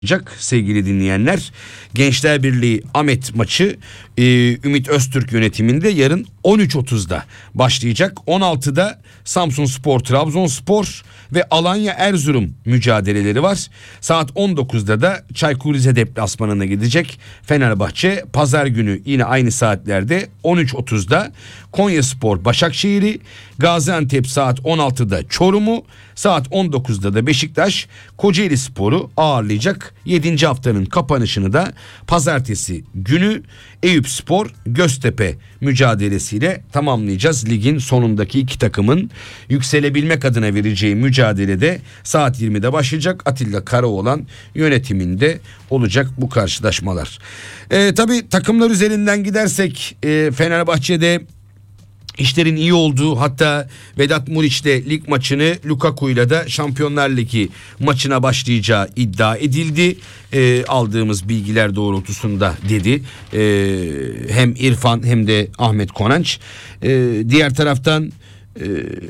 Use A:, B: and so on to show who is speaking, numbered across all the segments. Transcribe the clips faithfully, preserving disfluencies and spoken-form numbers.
A: olacak sevgili dinleyenler. Gençler Birliği Ahmet maçı e, Ümit Öztürk yönetiminde yarın on üç otuzda başlayacak. on altıda Samsunspor Trabzonspor ve Alanya Erzurum mücadeleleri var. Saat on dokuzda da Çaykur Rize deplasmanına gidecek Fenerbahçe. Pazar günü yine aynı saatlerde on üç otuzda Konyaspor Başakşehir'i, Gaziantep saat on altıda Çorum'u, saat on dokuzda da Beşiktaş Kocaelispor'u ağırlayacak. yedinci haftanın kapanışını da pazartesi günü Eyüpspor Göztepe mücadelesiyle tamamlayacağız. Ligin sonundaki iki takımın yükselebilmek adına vereceği mücadelede saat yirmide başlayacak. Atilla Karaoğlan yönetiminde olacak bu karşılaşmalar. Ee, tabii takımlar üzerinden gidersek e, Fenerbahçe'de İşlerin iyi olduğu, hatta Vedat Muriç'le lig maçını Lukaku'yla da Şampiyonlar Ligi maçına başlayacağı iddia edildi. E, aldığımız bilgiler doğrultusunda dedi. E, hem İrfan hem de Ahmet Konanç. E, diğer taraftan e,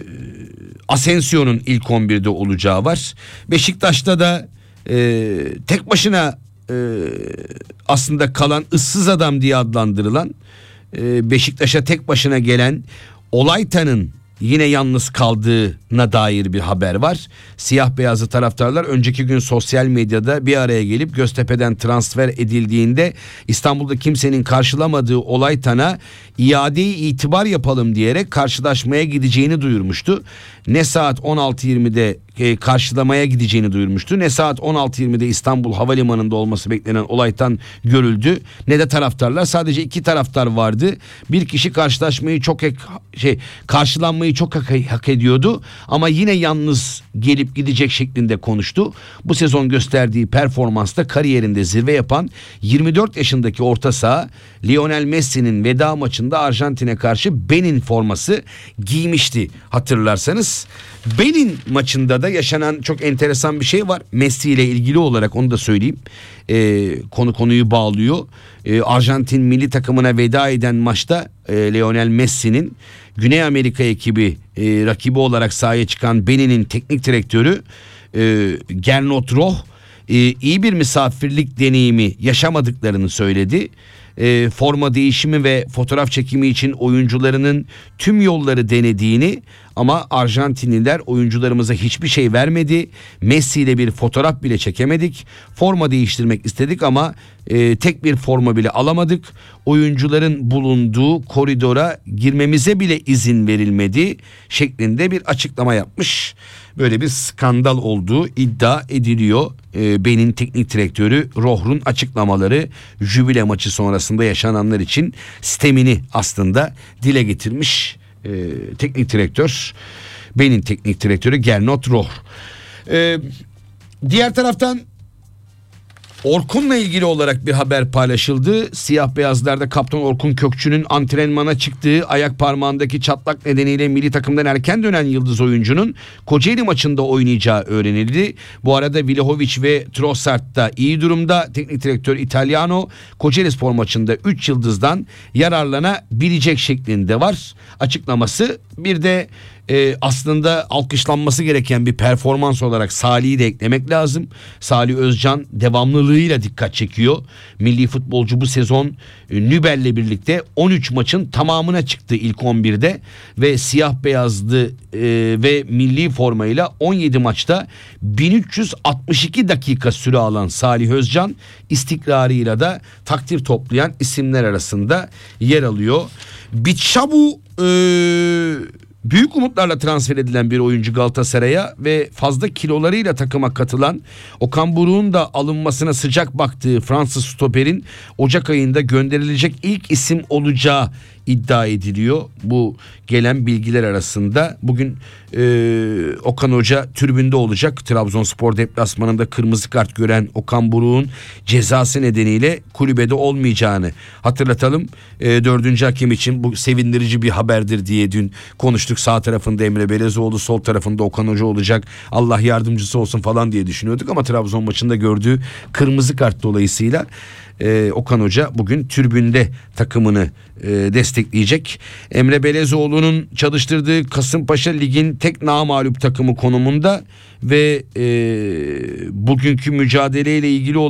A: Asensio'nun ilk on birde olacağı var. Beşiktaş'ta da e, tek başına e, aslında kalan ıssız adam diye adlandırılan, Beşiktaş'a tek başına gelen Olaytan'ın yine yalnız kaldığına dair bir haber var. Siyah beyazlı taraftarlar önceki gün sosyal medyada bir araya gelip Göztepe'den transfer edildiğinde İstanbul'da kimsenin karşılamadığı Olaytan'a iade-i itibar yapalım diyerek karşılaşmaya gideceğini duyurmuştu. Ne saat on altı yirmide e, karşılamaya gideceğini duyurmuştu, ne saat on altı yirmide İstanbul Havalimanı'nda olması beklenen Olaytan görüldü, ne de taraftarlar. Sadece iki taraftar vardı. Bir kişi karşılaşmayı çok ek, şey karşılanmayı çok hak, hak ediyordu ama yine yalnız gelip gidecek şeklinde konuştu. Bu sezon gösterdiği performansta kariyerinde zirve yapan yirmi dört yaşındaki orta saha Lionel Messi'nin veda maçında Arjantin'e karşı Benin forması giymişti hatırlarsanız. Benin maçında da yaşanan çok enteresan bir şey var. Messi ile ilgili olarak onu da söyleyeyim. Ee, konu konuyu bağlıyor. Ee, Arjantin milli takımına veda eden maçta e, Lionel Messi'nin Güney Amerika ekibi e, rakibi olarak sahaya çıkan Benin'in teknik direktörü e, Gernot Rohr e, iyi bir misafirlik deneyimi yaşamadıklarını söyledi. E, forma değişimi ve fotoğraf çekimi için oyuncularının tüm yolları denediğini ama Arjantinliler oyuncularımıza hiçbir şey vermedi. Messi ile bir fotoğraf bile çekemedik. Forma değiştirmek istedik ama e, tek bir forma bile alamadık. Oyuncuların bulunduğu koridora girmemize bile izin verilmedi şeklinde bir açıklama yapmış. Böyle bir skandal olduğu iddia ediliyor. E, Benin teknik direktörü Rohr'un açıklamaları jübile maçı sonrasında yaşananlar için sistemini aslında dile getirmiş. E, teknik direktör, Benin teknik direktörü Gernot Rohr. E, diğer taraftan Orkun'la ilgili olarak bir haber paylaşıldı. Siyah beyazlarda kaptan Orkun Kökçü'nün antrenmana çıktığı, ayak parmağındaki çatlak nedeniyle milli takımdan erken dönen yıldız oyuncunun Kocaeli maçında oynayacağı öğrenildi. Bu arada Vlahovic ve Trossard da iyi durumda. Teknik direktör Italiano Kocaelispor maçında üç yıldızdan yararlanabilecek şeklinde var açıklaması. Bir de Ee, aslında alkışlanması gereken bir performans olarak Salih'i de eklemek lazım. Salih Özcan devamlılığıyla dikkat çekiyor. Milli futbolcu bu sezon e, Nübel'le birlikte on üç maçın tamamına çıktı ilk on birde ve siyah beyazlı e, ve milli formayla on yedi maçta bin üç yüz altmış iki dakika süre alan Salih Özcan istikrarıyla da takdir toplayan isimler arasında yer alıyor. Biçabu eee büyük umutlarla transfer edilen bir oyuncu Galatasaray'a ve fazla kilolarıyla takıma katılan, Okan Buruk'un da alınmasına sıcak baktığı Fransız stoperin Ocak ayında gönderilecek ilk isim olacağı iddia ediliyor. Bu gelen bilgiler arasında bugün e, Okan Hoca tribünde olacak. Trabzonspor deplasmanında kırmızı kart gören Okan Buruk'un cezası nedeniyle kulübede olmayacağını hatırlatalım. E, dördüncü hakem için bu sevindirici bir haberdir diye dün konuştuk. Sağ tarafında Emre Belezoğlu, sol tarafında Okan Hoca olacak. Allah yardımcısı olsun falan diye düşünüyorduk ama Trabzon maçında gördüğü kırmızı kart dolayısıyla e, Okan Hoca bugün tribünde takımını e, destek destekleyecek. Emre Belezoğlu'nun çalıştırdığı Kasımpaşa ligin tek namağlup takımı konumunda ve e, bugünkü mücadeleyle ilgili